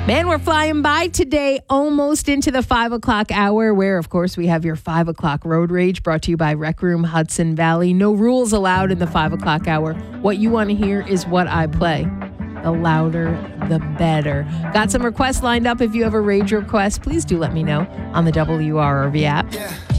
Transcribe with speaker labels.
Speaker 1: Man, we're flying by today, almost into the 5 o'clock hour, where, of course, we have your 5 o'clock road rage brought to you by Rec Room Hudson Valley. No rules allowed in the 5 o'clock hour. What you want to hear is what I play. The louder, the better. Got some requests lined up. If you have a rage request, please do let me know on the WRRV app.